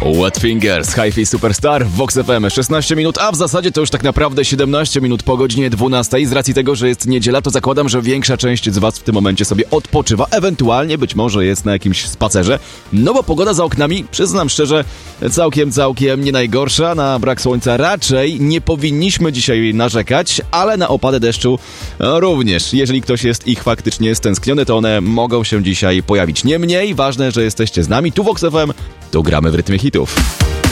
Wet Fingers, Hi-Fi Superstar, Vox FM, 16 minut, a w zasadzie to już tak naprawdę 17 minut po godzinie 12. Z racji tego, że jest niedziela, to zakładam, że większa część z was w tym momencie sobie odpoczywa, ewentualnie być może jest na jakimś spacerze, no bo pogoda za oknami, przyznam szczerze, całkiem nie najgorsza. Na brak słońca raczej nie powinniśmy dzisiaj narzekać, ale na opady deszczu również. Jeżeli ktoś jest ich faktycznie stęskniony, to one mogą się dzisiaj pojawić. Niemniej ważne, że jesteście z nami, tu Vox FM, tu gramy w rytmie hitów.